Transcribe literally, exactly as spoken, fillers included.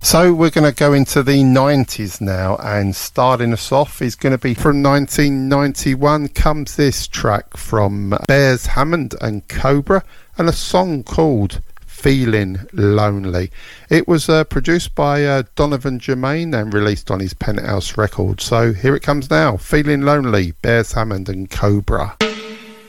So we're going to go into the nineties now, and starting us off is going to be from nineteen ninety-one comes this track from Bears Hammond and Cobra, and a song called Feeling Lonely. It was uh, produced by uh, Donovan Germain and released on his Penthouse record. So here it comes now, Feeling Lonely, Bears Hammond and Cobra.